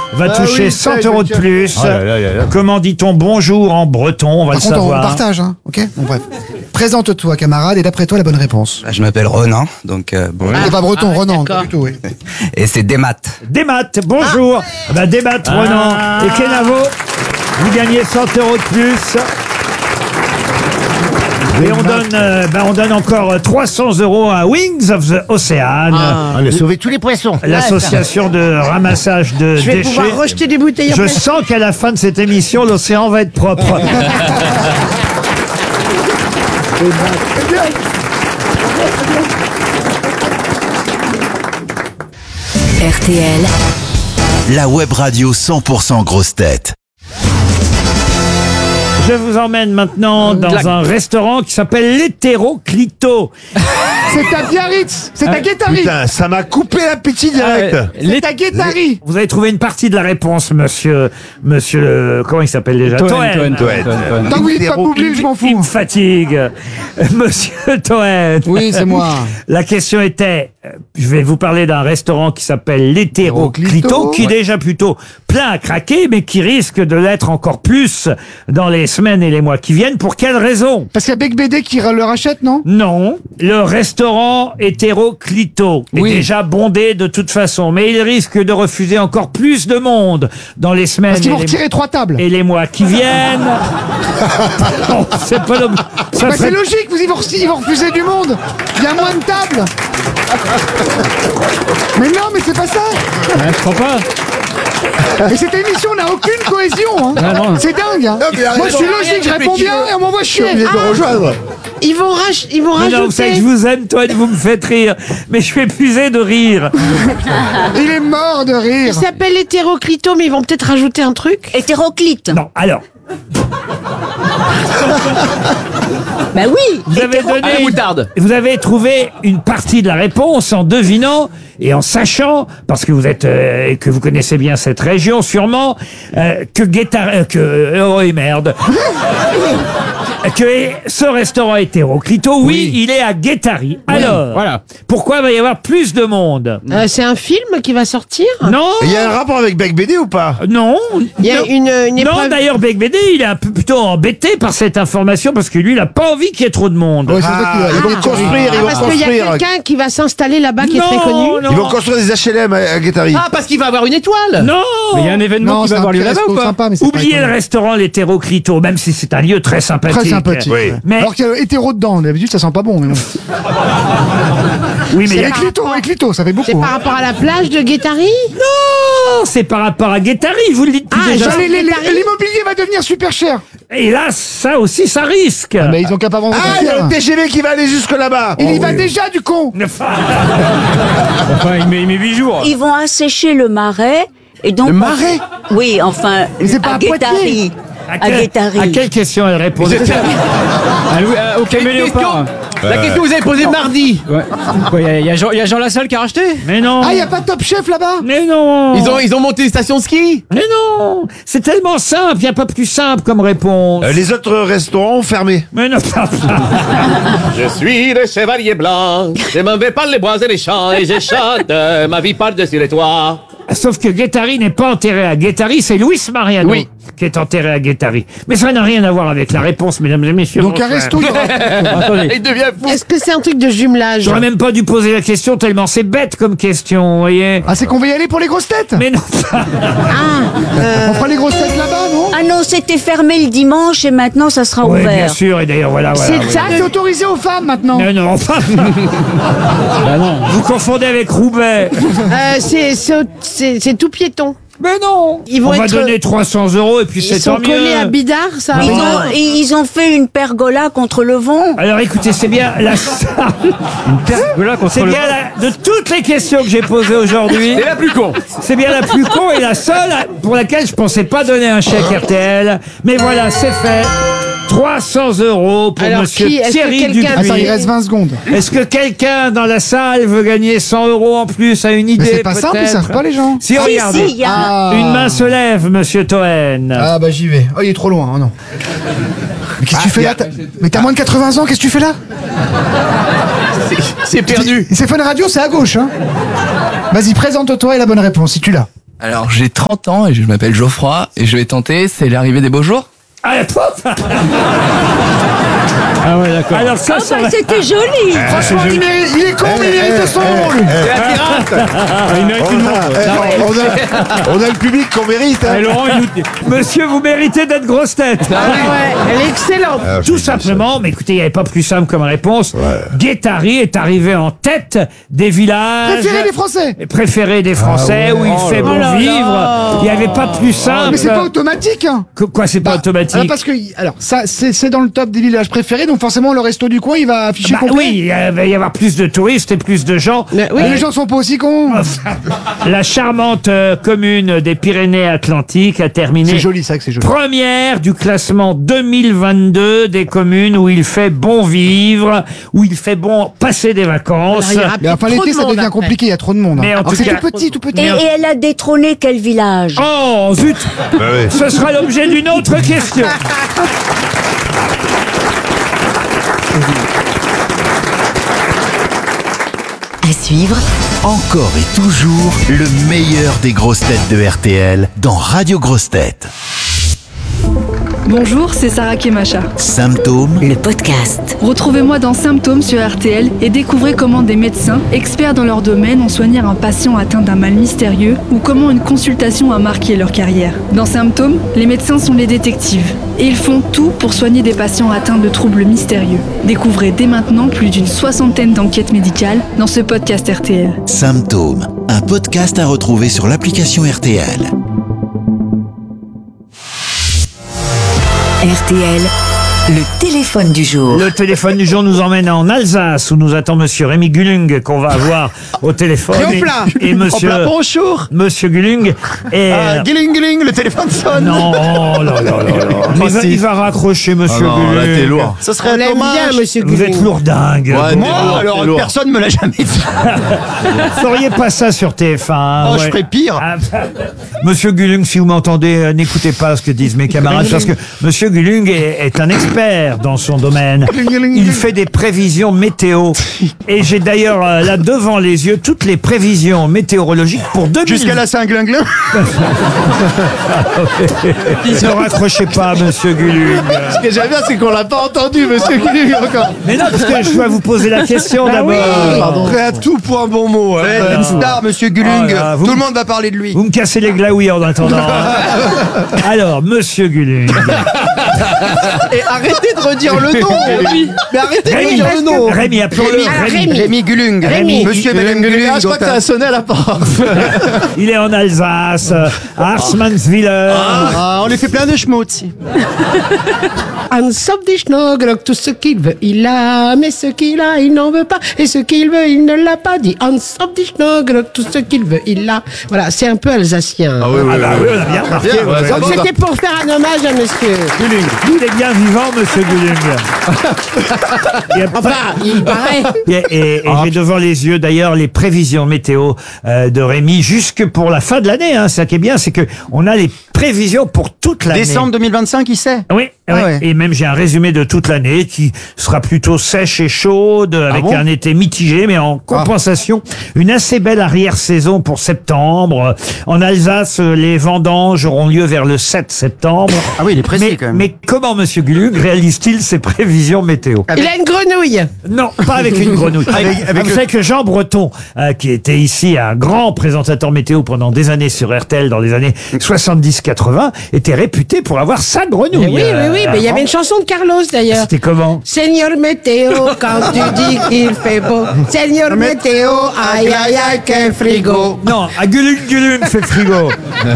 va toucher 100 euros de plus. Oh là là là là. Comment dit-on bonjour en breton? On va Par le contre, on savoir. partage, hein. Ok. Bon, bref. Présente-toi, camarade, et d'après toi, la bonne réponse. Je m'appelle Ronan, donc bon. T'es pas breton, Ronan, d'accord. pas du tout, oui. Et c'est des maths. Des maths, bonjour. Des maths, Ronan. Et Kenavo, vous gagnez 100 euros de plus. Et on donne encore 300 euros à Wings of the Ocean, On a sauvé tous les poissons. l'association de ramassage de Je vais déchets. pouvoir rejeter des bouteilles en Je plastique. sens qu'à la fin de cette émission, l'océan va être propre. RTL, La web radio 100% grosse tête. Je vous emmène maintenant dans un restaurant qui s'appelle l'Hétéroclito. C'est à Biarritz, c'est à Guétari. Putain, ça m'a coupé l'appétit direct. C'est à Guétari. Vous avez trouvé une partie de la réponse, monsieur, comment il s'appelle déjà? Toen. Tant que vous dites pas Boubli, je m'en Il fous. me fatigue. Monsieur Toen. Oui, c'est moi. La question était, je vais vous parler d'un restaurant qui s'appelle l'Hétéroclito, Hétéroclito, qui est déjà plutôt plein à craquer, mais qui risque de l'être encore plus dans les semaines et les mois qui viennent. Pour quelle raison? Parce qu'il y a Bec BD qui le rachète, non? Non, le restaurant Hétéroclito est Oui. déjà bondé de toute façon, mais il risque de refuser encore plus de monde dans les semaines Parce qu'ils vont retirer 3 tables. et les mois qui viennent. Non, c'est pas le... ça Bah, ferait- c'est logique, ils vont refuser du monde. Il y a moins de tables. Mais non, mais c'est pas ça. Je crois pas. Et cette émission n'a aucune cohésion. Hein. non. C'est dingue. Hein. mais arrête, Moi, je suis non, logique, je réponds bien et on m'envoie chier. Obligé de rejoindre. Ils vont Mais non, vous savez que je rajouter. vous aime, toi, et vous me faites rire. Mais je suis épuisé de rire. Il est mort de rire. Ils s'appellent hétéroclito, mais ils vont peut-être rajouter un truc. hétéroclite. Non, alors, Bah oui. vous avez donné... Vous avez trouvé une partie de la réponse en devinant et en sachant, parce que vous êtes que vous connaissez bien cette région sûrement, que Guétari... oh et merde. Que ce restaurant Hétéroclito, oui, il est à Guétari. Alors, Voilà. pourquoi va y avoir plus de monde? C'est un film qui va sortir. Non, Il y a un rapport avec Bec BD ou pas? non. Il y a non. une Non, épreuve. d'ailleurs, Bec BD, il est un peu plutôt embêté par cette information parce que lui, il n'a pas envie qu'il y ait trop de monde. Ouais, c'est vrai qu'il Ils vont construire, ils vont Parce qu'il y a construire. quelqu'un qui va s'installer là-bas qui est très connu. non. Ils vont construire des HLM à Guétari. Ah, parce qu'il va avoir une étoile. Non. Mais il y a un événement Non, qui c'est va un avoir lieu petit là-bas ou resto pas? sympa, mais c'est pas Oubliez le étonnant. restaurant l'Hétéroclito, même si c'est un lieu très sympathique. Très sympathique. Oui. Mais Alors qu'il y a hétéro dedans, d'habitude ça sent pas bon. Mais bon. oui, mais Éclito, ça fait beaucoup. C'est hein. par rapport à la plage de Guétari. non, c'est par rapport à Guétari. Vous le dites Ah, déjà. genre- L'immobilier va devenir super cher. Et là, ça aussi, ça risque. Mais ils ont qu'à pas vendre Ah, très il y a cher. le TGV qui va aller jusque là-bas. Il y va déjà du con. Enfin, il met 8 jours. Ils vont assécher le marais et donc. Le marais? Oui, enfin. Mais c'est pas à Guétari. Poitiers. À Guétari. À quelle question elle répondait? Au caméléopard. La question que vous avez posée mardi. Ouais. Il y a Jean Lassalle qui a racheté. Mais non. Ah, il y a pas de Top Chef là-bas. Mais non. Ils ont monté une station de ski. Mais non. C'est tellement simple. Il n'y a pas plus simple comme réponse. Les autres restaurants ont fermé. Mais non. Je suis le chevalier blanc. Je m'en vais par les bois et les champs et je chante ma vie par-dessus les toits. Sauf que Guétari n'est pas enterré à Guétari, c'est Luis Mariano Oui. qui est enterré à Guétari. Mais ça n'a rien à voir avec la réponse, mesdames et messieurs. Donc un Bonsoir. resto, il y aura- Attendez. Il devient fou. Est-ce que c'est un truc de jumelage? J'aurais même pas dû poser la question tellement c'est bête comme question, vous voyez. Ah, c'est qu'on va y aller pour les grosses têtes. Mais non. On fera les grosses têtes là-bas, non? Ah non, c'était fermé le dimanche et maintenant ça sera Oui, bien ouvert. sûr, et d'ailleurs, voilà. C'est oui. ça. C'est autorisé aux femmes maintenant. Mais non, enfin. Vous confondez avec Roubaix. C'est tout piéton. Mais non. Ils vont On va être- donner 300 euros et puis Ils c'est sont tant collés à mieux. Bidart, ça. Ils ont fait une pergola contre le vent. Alors écoutez, c'est bien la Voilà, contre c'est le- bien de toutes les questions que j'ai posées aujourd'hui. C'est la plus con. C'est bien la plus con et la seule pour laquelle je pensais pas donner un chèque RTL. Mais voilà, c'est fait. 300 euros pour Alors, monsieur est-ce que Thierry quelqu'un- Attends, Dupuis. il reste 20 secondes. Est-ce que quelqu'un dans la salle veut gagner 100 euros en plus à une idée? Mais c'est pas simple, ils peut-être savent pas les gens. Si, Si, regardez. si, il y a. Ah. Une main se lève, monsieur Toen. Ah bah j'y vais. Oh, il est trop loin, oh non. Mais qu'est-ce que tu fais là? Mais t'as moins de 80 ans, qu'est-ce que tu fais là? C'est perdu. C'est Fun Radio, c'est à gauche, hein. Vas-y, présente-toi et la bonne réponse, si tu l'as. Alors, j'ai 30 ans et je m'appelle Geoffroy et je vais tenter, c'est l'arrivée des beaux jours. Ah, pouf. Ah ouais, d'accord. Alors ça, Ah ça bah va- c'était joli. Franchement, il est con, mais il mérite son nom, lui. Il mérite une montre. On a le public qu'on mérite. hein. Et Laurent, il nous... Monsieur, vous méritez d'être grosse tête. Ah ouais, elle est excellente. Tout simplement, mais écoutez, il n'y avait pas plus simple comme réponse. Guettari est arrivé en tête des villages Préféré des Français. préférés des Français où il fait bon là là. vivre. Il n'y avait pas plus simple. Mais c'est pas automatique. Hein. Quoi, c'est pas automatique? Parce que, alors, ça, c'est dans le top des villages préférés, donc forcément, le resto du coin, il va afficher Bah complet. oui, il va y avoir plus de touristes et plus de gens. Mais oui. Mais les gens sont pas aussi cons. La charmante commune des Pyrénées-Atlantiques a terminé C'est joli, ça, que c'est joli. première du classement 2022 des communes où il fait bon vivre, où il fait bon passer des vacances. Alors, il y aura Mais enfin, trop l'été, de ça monde devient après. compliqué, il y a trop de monde. Mais en Alors, tout c'est cas- tout petit, tout petit. Et elle a détrôné quel village? Oh zut, ce sera l'objet d'une autre question. À suivre, Encore et toujours le meilleur des grosses têtes de RTL dans Radio Grosses Têtes. Bonjour, c'est Sarah Kemacha. Symptômes, le podcast. Retrouvez-moi dans Symptômes sur RTL et découvrez comment des médecins, experts dans leur domaine, ont soigné un patient atteint d'un mal mystérieux ou comment une consultation a marqué leur carrière. Dans Symptômes, les médecins sont les détectives et ils font tout pour soigner des patients atteints de troubles mystérieux. Découvrez dès maintenant plus d'une 60aine d'enquêtes médicales dans ce podcast RTL. Symptômes, un podcast à retrouver sur l'application RTL. RTL, le téléphone du jour. Le téléphone du jour nous emmène en Alsace où nous attend monsieur Rémi Gullung qu'on va avoir au téléphone. Et monsieur, bonjour. monsieur Gullung. Et, Guiling, guiling, le téléphone sonne. non, oh là là là là. Il va raccrocher monsieur non, là, t'es Gullung. lourd. Ce On l'aime bien, monsieur Vous êtes Gullung. lourdingue. Moi, personne me l'a jamais fait. Vous feriez pas ça sur TF1. hein, je ferais pire. Ah, Monsieur Gullung, si vous m'entendez, n'écoutez pas ce que disent mes camarades, parce que Monsieur Gullung est un expert dans son domaine. Il fait des prévisions météo. Et j'ai d'ailleurs là devant les yeux toutes les prévisions météorologiques pour 2020. Jusqu'à la Saint-Glinglin. Ne raccrochez pas, Monsieur Gullung. Ce que j'aime bien, c'est qu'on l'a pas entendu, monsieur Guillaume, encore. Mais non, parce que je dois vous poser la question d'abord. Prêt à tout pour un bon mot. hein. Une star, monsieur Gullung. Oh là, vous- Tout le monde va parler de lui. Vous me cassez les glaouis en attendant. hein. Alors, Monsieur Gullung. Et arrêtez de redire le nom. Mais arrêtez de Rémi, redire le nom. Rémi, appelons-le. Ah, Rémi. Rémi. Rémi Gullung. Rémi. Monsieur et Madame Gullung. Ah, je crois que ça a sonné à la porte. Il est en Alsace, à Arsmanswiller. On lui fait plein de schmutz. Hans auf die Schnoglok, tout ce qu'il veut, il a, mais ce qu'il a, il n'en veut pas, et ce qu'il veut, il ne l'a pas dit. Hans auf die Schnoglok, tout ce qu'il veut, il l'a. Voilà, c'est un peu alsacien. Ah bah oui, on a bien remarqué. Bien, ouais. ouais, Donc c'était pour faire un hommage à monsieur Gullung. Il est bien vivant, Monsieur Gullung. Il y a pas- Enfin, il paraît. Et j'ai devant les yeux d'ailleurs les prévisions météo de Rémi jusque pour la fin de l'année. Hein. Ça qui est bien, c'est que on a les prévisions pour toute l'année. Décembre 2025, il sait. Oui, Ah oui. ouais. Et même j'ai un résumé de toute l'année qui sera plutôt sèche et chaude, avec bon un été mitigé, mais en compensation, une assez belle arrière-saison pour septembre. En Alsace, les vendanges auront lieu vers le 7 septembre. Ah oui, il est précis mais, quand même. mais comment Monsieur Gullung réalise-t-il ses prévisions météo? Il a une grenouille. Non, pas avec une grenouille. Vous savez que Jean Breton, qui était ici un grand présentateur météo pendant des années sur RTL dans les années 70-80, était réputé pour avoir sa grenouille. Oui, mais il y avait une chanson de Carlos d'ailleurs. C'était comment? Seigneur météo, quand tu dis qu'il fait beau. Seigneur météo, aïe aïe aïe, quel frigo. Non, à Gullung fait frigo.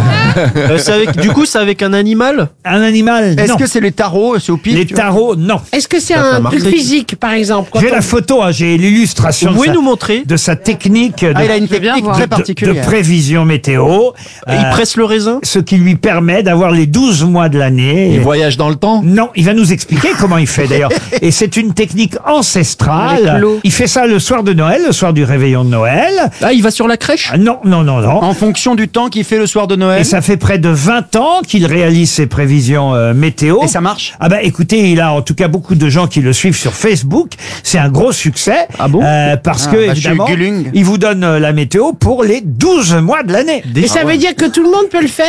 Du coup, c'est avec un animal? Un animal, non. Est-ce que c'est les tarots? C'est au pif. Les tarots, non. Est-ce que c'est un truc physique, par exemple quand J'ai on- la photo, hein, j'ai l'illustration Vous de pouvez sa, nous montrer? de sa technique de, Ah, il a une technique très de particulière. prévision météo. Il presse le raisin? Ce qui lui permet d'avoir les 12 mois de l'année. Il voyage dans le temps? Non, il va nous expliquer comment il fait d'ailleurs. Et c'est une technique ancestrale. Il fait ça le soir de Noël, le soir du réveillon de Noël. Ah, il va sur la crèche? Non. En fonction du temps qu'il fait le soir de Noël? Et ça fait près de 20 ans qu'il réalise ses prévisions météo. Et ça marche? Ah bah écoutez, il a en tout cas beaucoup de gens qui le suivent sur Facebook. C'est un gros succès. Ah bon? Parce que évidemment, il vous donne la météo pour les 12 mois de l'année. Et ça veut dire que tout le monde peut le faire?